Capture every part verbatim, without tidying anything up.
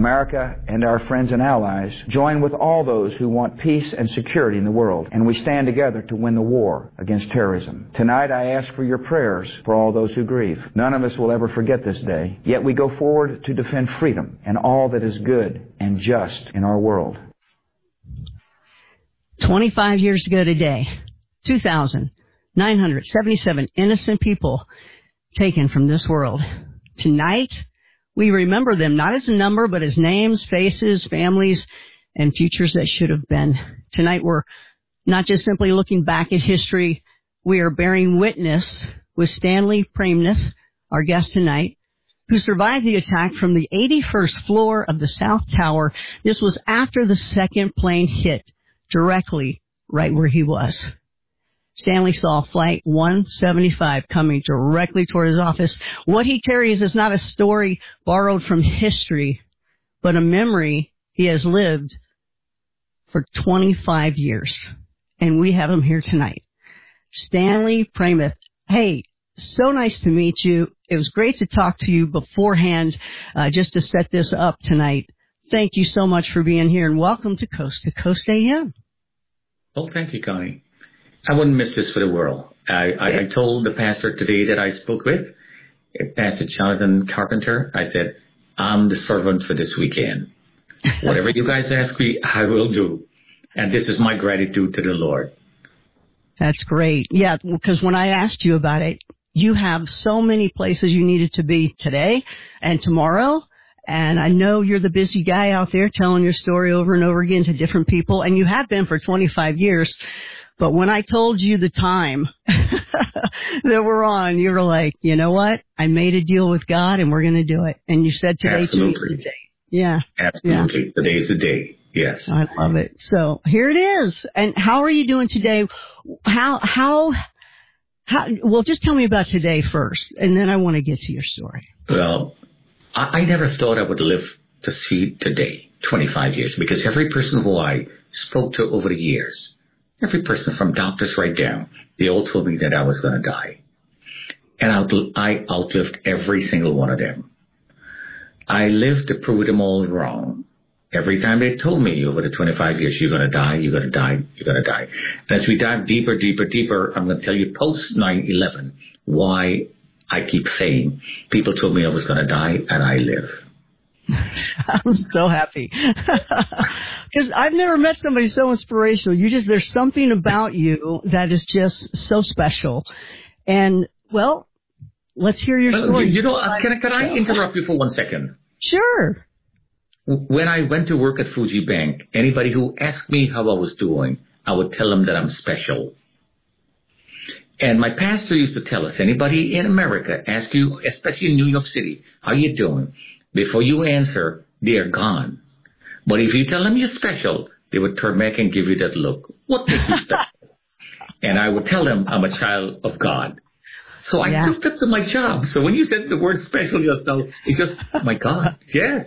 America and our friends and allies join with all those who want peace and security in the world, and we stand together to win the war against terrorism. Tonight I ask for your prayers for all those who grieve. None of us will ever forget this day, yet we go forward to defend freedom and all that is good and just in our world. twenty-five years ago today, two thousand nine hundred seventy-seven innocent people taken from this world. Tonight, we remember them not as a number, but as names, faces, families, and futures that should have been. Tonight, we're not just simply looking back at history. We are bearing witness with Stanley Praimnath, our guest tonight, who survived the attack from the eighty-first floor of the South Tower. This was after the second plane hit directly right where he was. Stanley saw Flight one seventy-five coming directly toward his office. What he carries is not a story borrowed from history, but a memory he has lived for twenty-five years. And we have him here tonight. Stanley Praimnath. Hey, so nice to meet you. It was great to talk to you beforehand, uh, just to set this up tonight. Thank you so much for being here, and welcome to Coast to Coast A M. Well, thank you, Connie. I wouldn't miss this for the world. I, I, I told the pastor today that I spoke with, Pastor Jonathan Carpenter, I said, I'm the servant for this weekend. Whatever you guys ask me, I will do. And this is my gratitude to the Lord. That's great. Yeah, because when I asked you about it, you have so many places you needed to be today and tomorrow. And I know you're the busy guy out there telling your story over and over again to different people. And you have been for twenty-five years. But when I told you the time that we're on, you were like, you know what? I made a deal with God and we're going to do it. And you said today to me the day. Yeah. Absolutely. Yeah. Today's the day. Yes. I love it. So here it is. And how are you doing today? How, how, how, well, just tell me about today first, and then I want to get to your story. Well, I, I never thought I would live to see today, twenty-five years, because every person who I spoke to over the years, every person from doctors right down, they all told me that I was going to die. And I outlived every single one of them. I lived to prove them all wrong. Every time they told me over the twenty-five years, you're going to die, you're going to die, you're going to die. And as we dive deeper, deeper, deeper, I'm going to tell you post nine eleven why I keep saying people told me I was going to die and I live. I'm so happy because I've never met somebody so inspirational. You just, there's something about you that is just so special. And well, let's hear your story. You know, can, can I interrupt you for one second? Sure. When I went to work at Fuji Bank, anybody who asked me how I was doing, I would tell them that I'm special. And my pastor used to tell us, anybody in America ask you, especially in New York City, how you doing? Before you answer, they are gone. But if you tell them you're special, they would turn back and give you that look. What makes you special? And I would tell them I'm a child of God. So I yeah. took that to my job. So when you said the word special just now, it's just, oh my God, yes.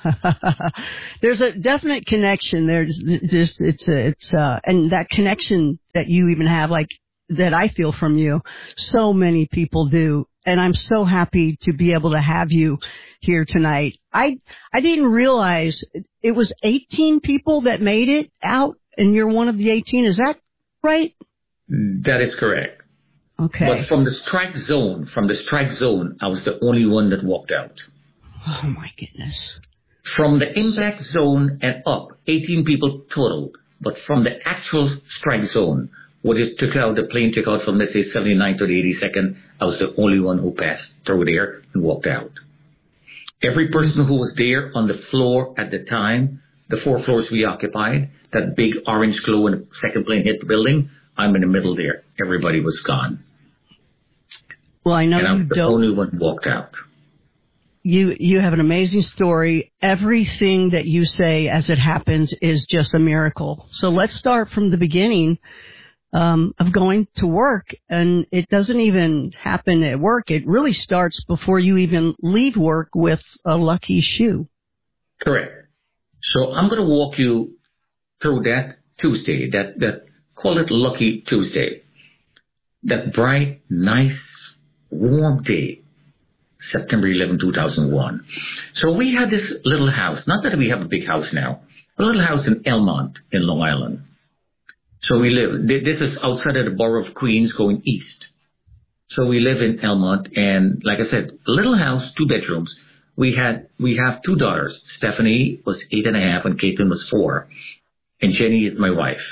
There's a definite connection there. Just it's a, it's uh, and that connection that you even have, like that I feel from you, so many people do. And I'm so happy to be able to have you here tonight. I I didn't realize it was eighteen people that made it out, and you're one of the eighteen. Is that right? That is correct. Okay. But from the strike zone, from the strike zone, I was the only one that walked out. Oh my goodness. From the impact zone and up, eighteen people total. But from the actual strike zone, what it took out, the plane took out from, let's say, seventy-nine to the eighty-second, I was the only one who passed through there and walked out. Every person who was there on the floor at the time, the four floors we occupied, that big orange glow when the second plane hit the building, I'm in the middle there. Everybody was gone. Well, I know and you I'm the don't. only one who walked out. You you have an amazing story. Everything that you say as it happens is just a miracle. So let's start from the beginning um, of going to work. And it doesn't even happen at work. It really starts before you even leave work with a lucky shoe. Correct. So I'm going to walk you through that Tuesday, that, that call it Lucky Tuesday, that bright, nice, warm day. September eleventh, two thousand one. So we had this little house. Not that we have a big house now. A little house in Elmont in Long Island. So we live, this is outside of the borough of Queens going east. So we live in Elmont, and like I said, a little house, two bedrooms. We had, we have two daughters. Stephanie was eight and a half and Caitlin was four. And Jenny is my wife.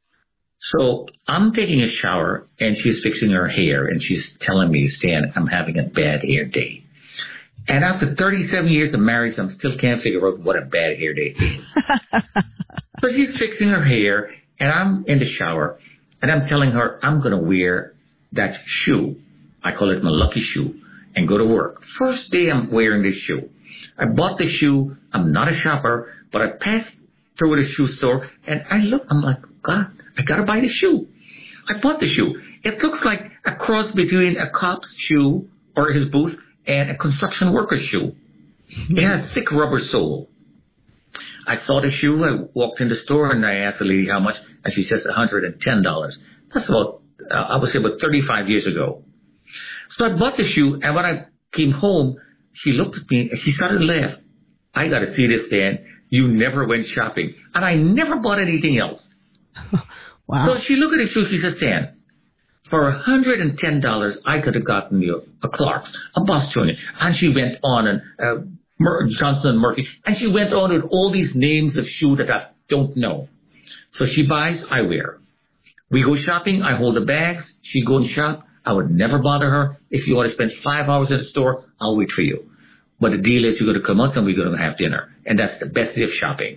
So I'm taking a shower and she's fixing her hair and she's telling me, Stan, I'm having a bad hair day. And after thirty-seven years of marriage, I still can't figure out what a bad hair day is. So she's fixing her hair and I'm in the shower and I'm telling her I'm going to wear that shoe. I call it my lucky shoe and go to work. First day I'm wearing this shoe. I bought the shoe. I'm not a shopper, but I passed through the shoe store and I look, I'm like, God, I got to buy the shoe. I bought the shoe. It looks like a cross between a cop's shoe or his boot and a construction worker's shoe. It has a thick rubber sole. I saw the shoe. I walked in the store and I asked the lady how much, and she says one hundred ten dollars. That's about, uh, I would say about thirty-five years ago. So I bought the shoe, and when I came home, she looked at me and she started to laugh. I got to see this, Dan. You never went shopping. And I never bought anything else. Wow. So she looked at the shoe, she says, Dan, for one hundred ten dollars, I could have gotten you a Clark's, a Bostonian. And she went on, and uh, Mer- Johnson and Murphy, and she went on with all these names of shoes that I don't know. So she buys, I wear. We go shopping, I hold the bags, she go and shop. I would never bother her. If you want to spend five hours in the store, I'll wait for you. But the deal is you're going to come out and we're going to have dinner. And that's the best day of shopping.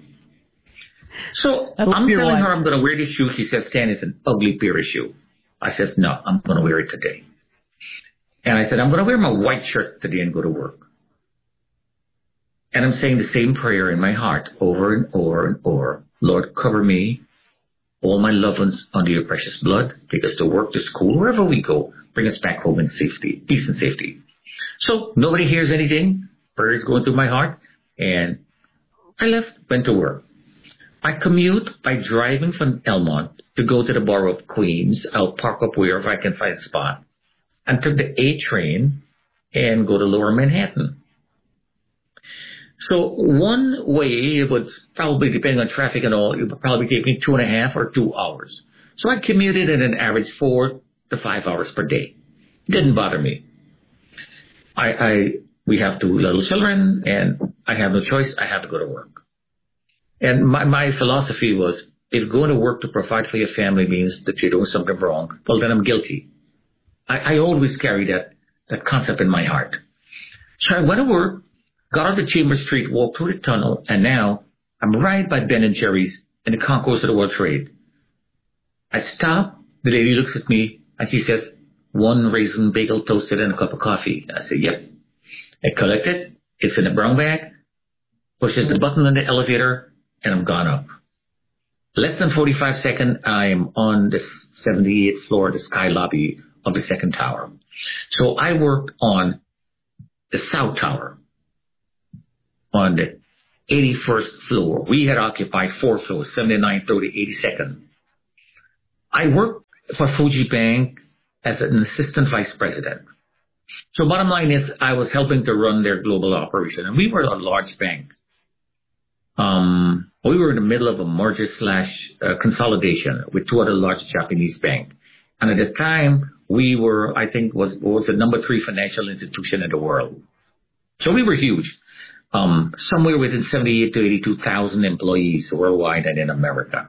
So I'm telling wife. her I'm going to wear this shoe. She says, Stan, it's an ugly pair of shoe. I says, no, I'm going to wear it today. And I said, I'm going to wear my white shirt today and go to work. And I'm saying the same prayer in my heart over and over and over. Lord, cover me, all my loved ones under your precious blood. Take us to work, to school, wherever we go. Bring us back home in safety, peace and safety. So nobody hears anything. Prayer is going through my heart. And I left, went to work. I commute by driving from Elmont to go to the borough of Queens. I'll park up wherever I can find a spot. And took the A train and go to Lower Manhattan. So one way, it would probably, depending on traffic and all, it would probably take me two and a half or two hours. So I commuted at an average four to five hours per day. It didn't bother me. I, I, we have two little children and I have no choice. I have to go to work. And my, my philosophy was, if going to work to provide for your family means that you're doing something wrong, well, then I'm guilty. I, I always carry that, that concept in my heart. So I went to work, got on the Chambers Street, walked through the tunnel, and now I'm right by Ben and Jerry's in the concourse of the World Trade. I stop, the lady looks at me, and she says, one raisin bagel toasted and a cup of coffee. I say, yep. I collect it, it's in a brown bag, pushes the button on the elevator, and I'm gone up. Less than forty-five seconds, I'm on the seventy-eighth floor of the sky lobby of the second tower. So I worked on the south tower, on the eighty-first floor. We had occupied four floors, seventy-nine, thirty, eighty-second. I worked for Fuji Bank as an assistant vice president. So bottom line is I was helping to run their global operation, and we were a large bank. Um, we were in the middle of a merger slash uh, consolidation with two other large Japanese banks. And at the time, we were, I think, was was the number three financial institution in the world. So we were huge. Um, somewhere within seventy-eight to eighty-two thousand employees worldwide and in America.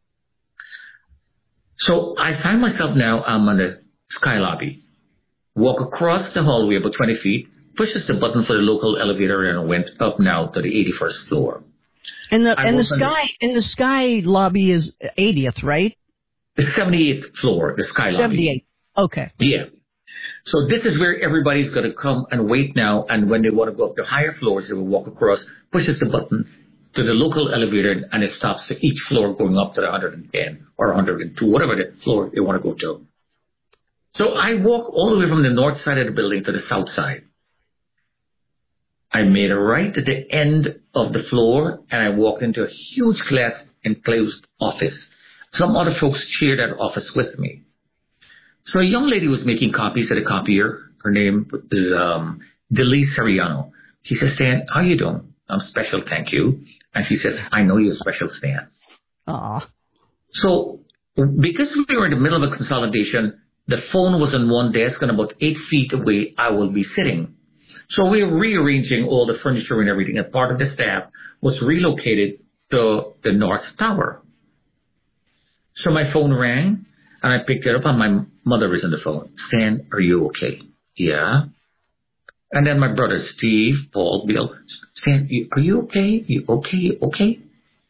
So I find myself now, I'm on the sky lobby. Walk across the hallway about twenty feet, pushes the button for the local elevator, and went up now to the eighty-first floor. And the, and the sky, and the sky lobby is eightieth, right? The seventy-eighth floor, the sky lobby. seventy-eight. Okay. Yeah. So this is where everybody's going to come and wait now. And when they want to go up to higher floors, they will walk across, pushes the button to the local elevator, and it stops at each floor going up to the one hundred ten or one hundred two, whatever the floor they want to go to. So I walk all the way from the north side of the building to the south side. I made a right at the end of the floor, and I walked into a huge glass enclosed office. Some other folks shared that office with me. So a young lady was making copies at a copier. Her name is um, Delise Sariano. She says, Stan, how you doing? I'm special, thank you. And she says, I know you're special, Stan. Aw. So because we were in the middle of a consolidation, the phone was on one desk and about eight feet away I will be sitting. So we were rearranging all the furniture and everything, and part of the staff was relocated to the North Tower. So my phone rang, and I picked it up, and my mother was on the phone. Stan, are you okay? Yeah. And then my brother, Steve, Paul, Bill, Stan, you, are you okay? You okay? You okay?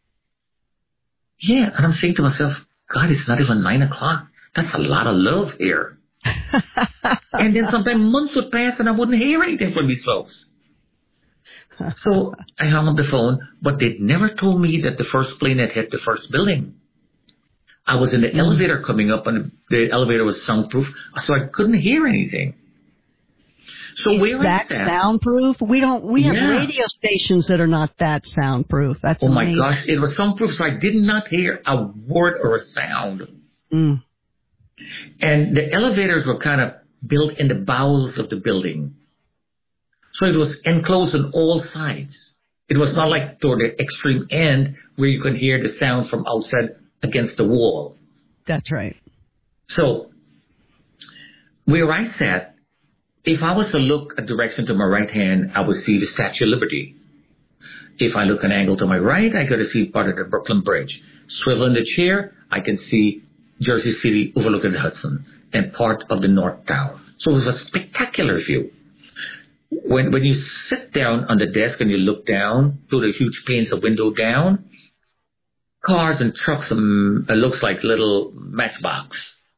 Yeah. And I'm saying to myself, God, it's not even nine o'clock. That's a lot of love here. And then sometimes months would pass and I wouldn't hear anything from these folks. So I hung up the phone, but they never told me that the first plane had hit the first building. I was in the mm. elevator coming up, and the elevator was soundproof, so I couldn't hear anything. So it's where that is that soundproof? We don't. We have yeah. radio stations that are not that soundproof. That's oh amazing. my gosh, it was soundproof, so I did not hear a word or a sound. Mm. And the elevators were kind of built in the bowels of the building. So it was enclosed on all sides. It was not like toward the extreme end where you could hear the sound from outside against the wall. That's right. So where I sat, if I was to look a direction to my right hand, I would see the Statue of Liberty. If I look an angle to my right, I got to see part of the Brooklyn Bridge. Swivel in the chair, I can see Jersey City overlooking the Hudson and part of the North Tower. So it was a spectacular view. When when you sit down on the desk and you look down through the huge panes of window down, cars and trucks, um, it looks like little matchbox.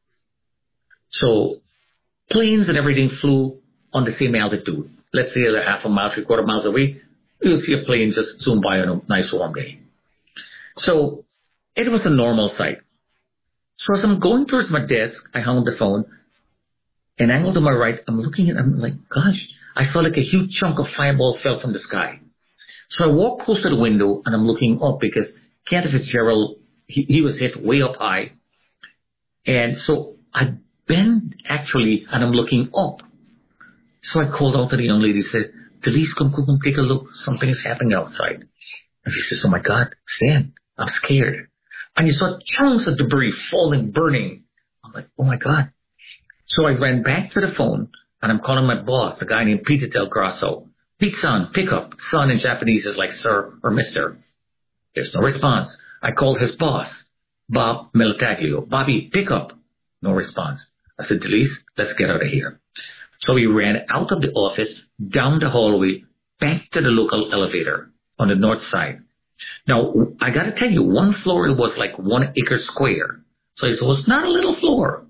So planes and everything flew on the same altitude. Let's say they're half a mile, three quarter miles away, you'll see a plane just zoom by on a nice warm day. So it was a normal sight. So as I'm going towards my desk, I hung up the phone. An angle to my right, I'm looking at, I'm like, gosh, I saw like a huge chunk of fireball fell from the sky. So I walk close to the window and I'm looking up because Kenneth Fitzgerald, he, he was hit way up high. And so I bend actually and I'm looking up. So I called out to the young lady and said, Delise, come, come, come, take a look. Something is happening outside. And she says, oh my God, Stan, I'm scared. And you saw chunks of debris falling, burning. I'm like, oh my God. So I ran back to the phone, and I'm calling my boss, a guy named Peter Del Grasso. Pete San, pick up. San in Japanese is like sir or mister. There's no response. I called his boss, Bob Militaglio. Bobby, pick up. No response. I said, Delise, let's get out of here. So we ran out of the office, down the hallway, back to the local elevator on the north side. Now, I got to tell you, one floor was like one acre square. So it was not a little floor.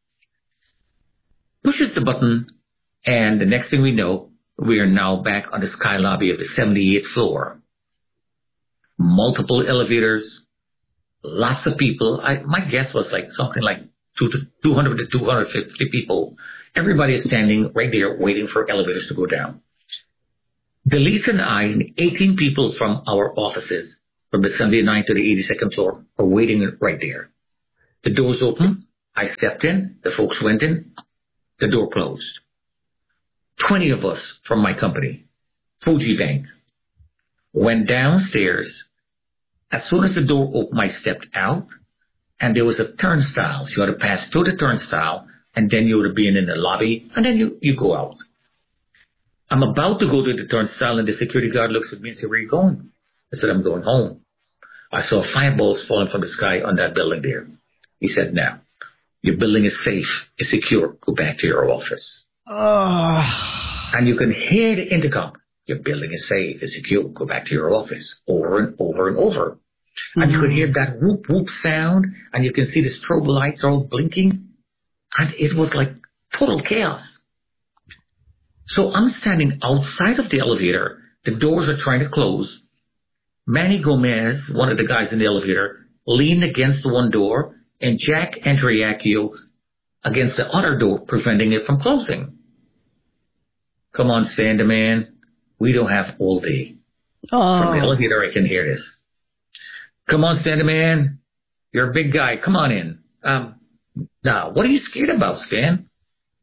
Pushes the button, and the next thing we know, we are now back on the sky lobby of the seventy-eighth floor. Multiple elevators, lots of people. I, my guess was like something like two to two hundred to two hundred fifty people. Everybody is standing right there waiting for elevators to go down. Delise and I and eighteen people from our offices from the seventy-ninth to the eighty-second floor are waiting right there. The doors open. I stepped in. The folks went in. The door closed. Twenty of us from my company, Fuji Bank, went downstairs. As soon as the door opened, I stepped out, and there was a turnstile. So you had to pass through the turnstile, and then you would have been in the lobby, and then you, you go out. I'm about to go to the turnstile, and the security guard looks at me and says, where are you going? I said, I'm going home. I saw fireballs falling from the sky on that building there. He said, now, your building is safe, it's secure, go back to your office. Oh. And you can hear the intercom. Your building is safe, it's secure, go back to your office. Over and over and over. Mm-hmm. And you can hear that whoop whoop sound, and you can see the strobe lights all blinking. And it was like total chaos. So I'm standing outside of the elevator. The doors are trying to close. Manny Gomez, one of the guys in the elevator, leaned against one door, and Jack Andriacchio against the other door, preventing it from closing. Come on, Stan, man. We don't have all day. Oh. From the elevator, I can hear this. Come on, Stan, man. You're a big guy. Come on in. Um, now, what are you scared about, Stan?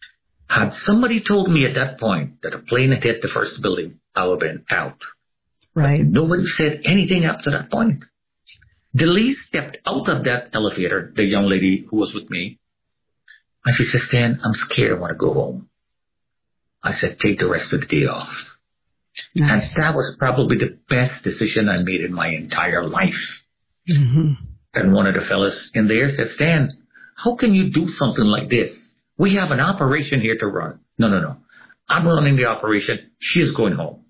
Had somebody told me at that point that a plane had hit the first building, I would have been out. Right. But nobody said anything up to that point. Delise stepped out of that elevator, the young lady who was with me, and she said, Stan, I'm scared. I want to go home. I said, take the rest of the day off. Nice. And that was probably the best decision I made in my entire life. Mm-hmm. And one of the fellas in there said, Stan, how can you do something like this? We have an operation here to run. No, no, no. I'm running the operation. She's going home.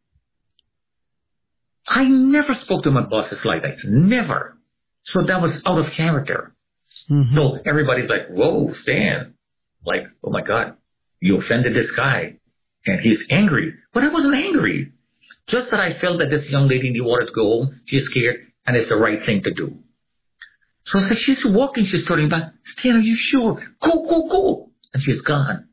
I never spoke to my bosses like that. Never. So that was out of character. Mm-hmm. So everybody's like, whoa, Stan. Like, oh my God, you offended this guy. And he's angry. But I wasn't angry. Just that I felt that this young lady wanted to go home. She's scared. And it's the right thing to do. So as she's walking, she's turning back. Stan, are you sure? Go, go, go. And she's gone.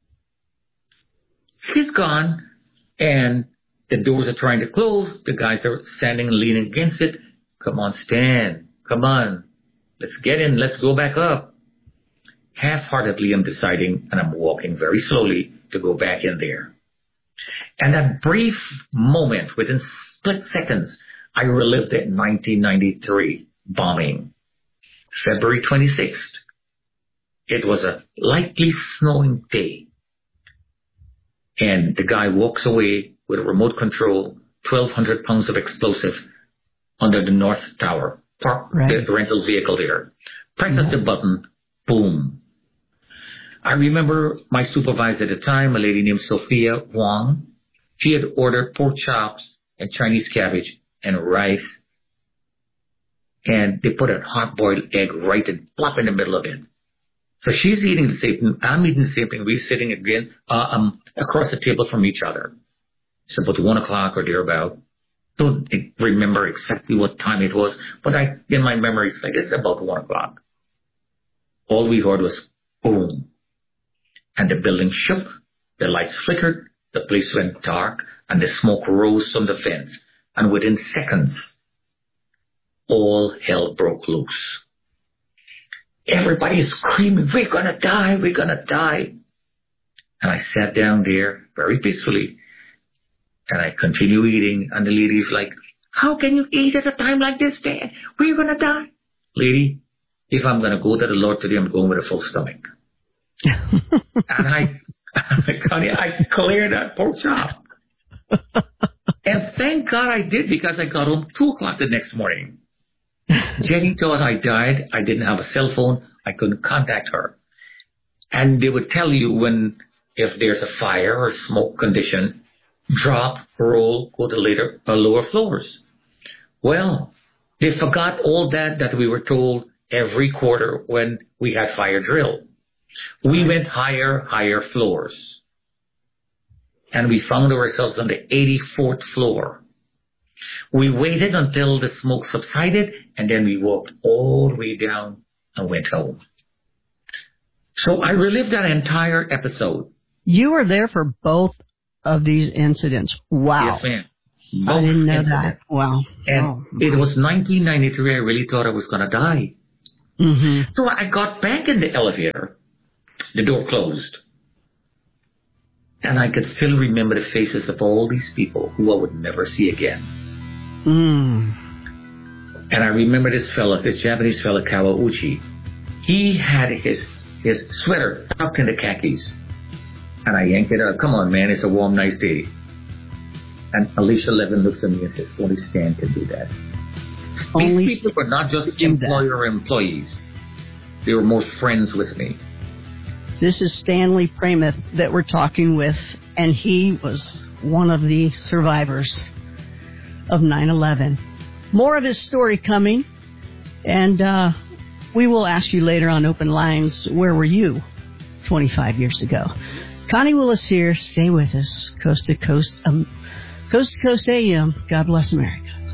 She's gone. And the doors are trying to close. The guys are standing and leaning against it. Come on, Stan. Come on. Let's get in. Let's go back up. Half-heartedly, I'm deciding, and I'm walking very slowly to go back in there. And that brief moment, within split seconds, I relived it in nineteen ninety-three bombing. February twenty-sixth. It was a lightly snowing day. And the guy walks away with a remote control, twelve hundred pounds of explosive under the North Tower. Park right. the rental vehicle there. Presses yeah. the button, boom. I remember my supervisor at the time, a lady named Sophia Huang. She had ordered pork chops and Chinese cabbage and rice. And they put a hard-boiled egg right and plop in the middle of it. So she's eating the same thing. I'm eating the same thing. We're sitting again uh, um, across the table from each other. It's about one o'clock or thereabout. Don't remember exactly what time it was, but I, in my memory, it's like it's about one o'clock. All we heard was boom. And the building shook, the lights flickered, the place went dark, and the smoke rose from the vents. And within seconds, all hell broke loose. Everybody is screaming, we're going to die, we're going to die. And I sat down there very peacefully, and I continue eating, and the lady's like, how can you eat at a time like this, Dan? We're going to die. Lady, if I'm going to go to the Lord today, I'm going with a full stomach. And I, I cleared that pork chop. And thank God I did, because I got home two o'clock the next morning. Jenny thought I died. I didn't have a cell phone. I couldn't contact her. And they would tell you when, if there's a fire or smoke condition, drop, roll, go to later or lower floors. Well, they forgot all that that we were told every quarter when we had fire drill. We went higher, higher floors. And we found ourselves on the eighty-fourth floor. We waited until the smoke subsided, and then we walked all the way down and went home. So I relived that entire episode. You were there for both of these incidents. Wow. Yes, ma'am. Both I didn't know incidents. That. Wow. And oh, it was nineteen ninety-three. I really thought I was going to die. Mm-hmm. So I got back in the elevator. The door closed. And I could still remember the faces of all these people who I would never see again. Mm. And I remember this fella, this Japanese fella, Kawauchi. He had his his sweater tucked in the khakis. And I yanked it out. Come on, man, it's a warm, nice day. And Alicia Levin looks at me and says, only Stan can do that. Only These people were not just employer or employees. They were more friends with me. This is Stanley Pramath that we're talking with, and he was one of the survivors of nine eleven. More of his story coming, and uh, we will ask you later on Open Lines, where were you twenty-five years ago? Connie Willis here. Stay with us. Coast to Coast, um, Coast to Coast A M. God bless America.